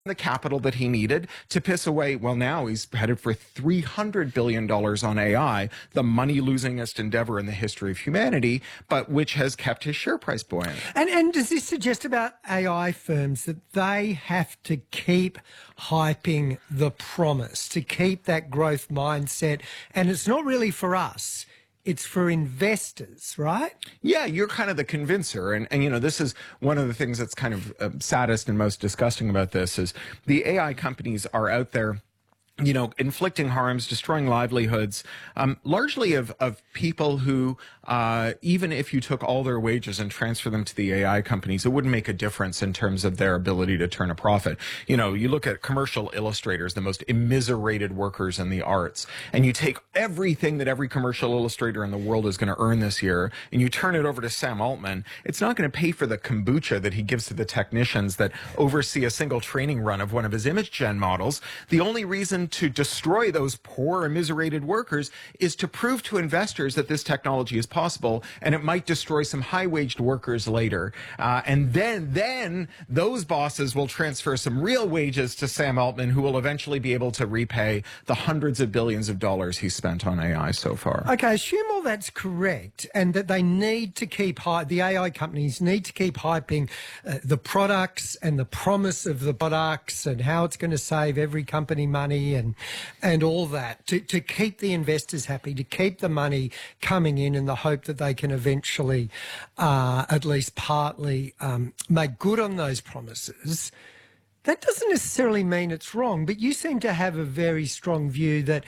the capital that he needed to piss away. Well, now he's headed for $300 billion on AI, the money-losingest endeavor in the history of humanity, but which has kept his share price buoyant. And does this suggest about AI firms that they have to keep hyping the promise, to keep that growth mindset? And it's not really for us. It's for investors, right? Yeah, you're kind of the convincer. And you know, this is one of the things that's kind of saddest and most disgusting about this is the AI companies are out there, you know, inflicting harms, destroying livelihoods, largely of people who, even if you took all their wages and transfer them to the AI companies, it wouldn't make a difference in terms of their ability to turn a profit. You know, you look at commercial illustrators, the most immiserated workers in the arts, and you take everything that every commercial illustrator in the world is going to earn this year, and you turn it over to Sam Altman. It's not going to pay for the kombucha that he gives to the technicians that oversee a single training run of one of his image gen models. The only reason to destroy those poor, immiserated workers is to prove to investors that this technology is possible, and it might destroy some high-waged workers later. And then those bosses will transfer some real wages to Sam Altman, who will eventually be able to repay the hundreds of billions of dollars he's spent on AI so far. Okay, assume all that's correct, and that they need to keep the AI companies need to keep hyping the products and the promise of the products and how it's going to save every company money and all that to keep the investors happy, to keep the money coming in the hope that they can eventually at least partly make good on those promises. That doesn't necessarily mean it's wrong, but you seem to have a very strong view that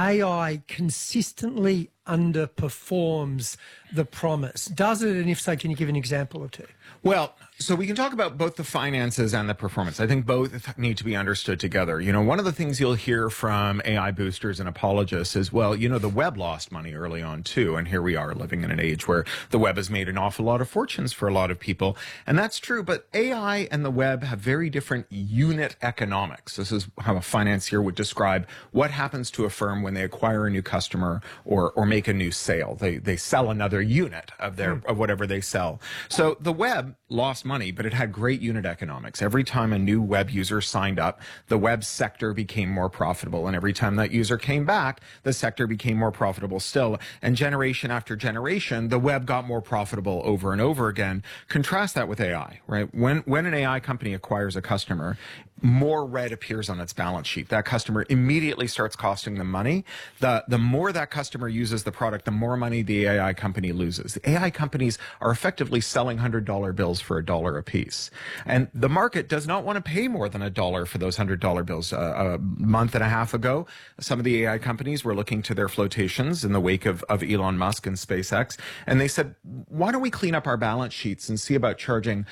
AI consistently underperforms the promise. Does it? And if so, can you give an example or two? Well, so we can talk about both the finances and the performance. I think both need to be understood together. You know, one of the things you'll hear from AI boosters and apologists is, well, you know, the web lost money early on too. And here we are living in an age where the web has made an awful lot of fortunes for a lot of people. And that's true. But AI and the web have very different unit economics. This is how a financier would describe what happens to a firm when they acquire a new customer or make a new sale. They sell another unit of of whatever they sell. So the web lost money, but it had great unit economics. Every time a new web user signed up, the web sector became more profitable. And every time that user came back, the sector became more profitable still. And generation after generation, the web got more profitable over and over again. Contrast that with AI, right? When an AI company acquires a customer, more red appears on its balance sheet. That customer immediately starts costing them money. The more that customer uses the product, the more money the AI company loses. The AI companies are effectively selling $100 bills for $1 a piece. And the market does not want to pay more than $1 for those $100 bills. A month and a half ago, some of the AI companies were looking to their flotations in the wake of Elon Musk and SpaceX. And they said, why don't we clean up our balance sheets and see about charging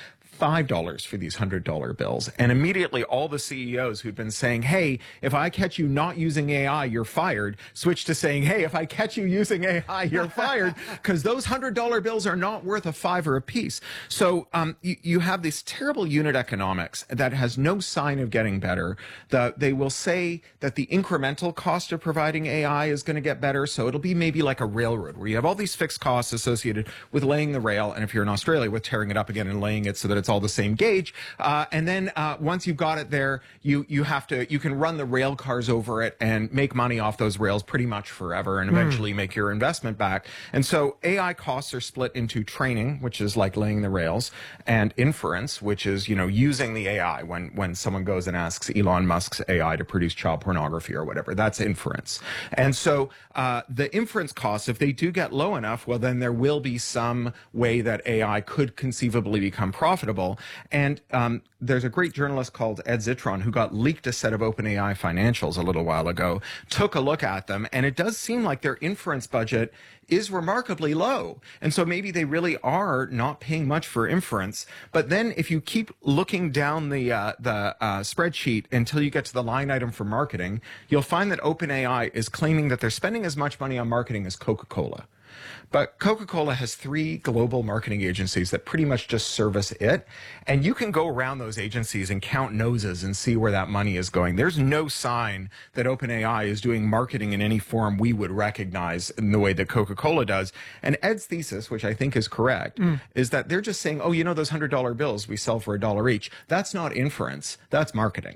$5 for these $100 bills? And immediately all the CEOs who'd been saying, hey, if I catch you not using AI, you're fired, switched to saying, hey, if I catch you using AI, you're fired, because those $100 bills are not worth a $5 a piece. So you have this terrible unit economics that has no sign of getting better. They will say that the incremental cost of providing AI is going to get better. So it'll be maybe like a railroad where you have all these fixed costs associated with laying the rail. And if you're in Australia, with tearing it up again and laying it so that it's all the same gauge. And then once you've got it there, you can run the rail cars over it and make money off those rails pretty much forever and eventually make your investment back. And so AI costs are split into training, which is like laying the rails, and inference, which is, you know, using the AI when someone goes and asks Elon Musk's AI to produce child pornography or whatever. That's inference. And so the inference costs, if they do get low enough, well, then there will be some way that AI could conceivably become profitable. And there's a great journalist called Ed Zitron who got leaked a set of OpenAI financials a little while ago, took a look at them, and it does seem like their inference budget is remarkably low. And so maybe they really are not paying much for inference. But then if you keep looking down the spreadsheet until you get to the line item for marketing, you'll find that OpenAI is claiming that they're spending as much money on marketing as Coca-Cola. But Coca-Cola has 3 global marketing agencies that pretty much just service it. And you can go around those agencies and count noses and see where that money is going. There's no sign that OpenAI is doing marketing in any form we would recognize in the way that Coca-Cola does. And Ed's thesis, which I think is correct, is that they're just saying, oh, you know, those $100 bills we sell for $1 each, that's not inference, that's marketing.